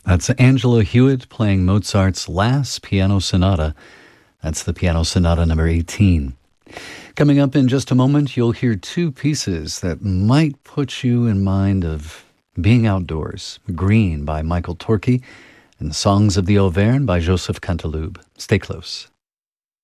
That's Angela Hewitt playing Mozart's Last Piano Sonata. That's the Piano Sonata number 18. Coming up in just a moment, you'll hear two pieces that might put you in mind of being outdoors. Green by Michael Torke and Songs of the Auvergne by Joseph Canteloube. Stay close.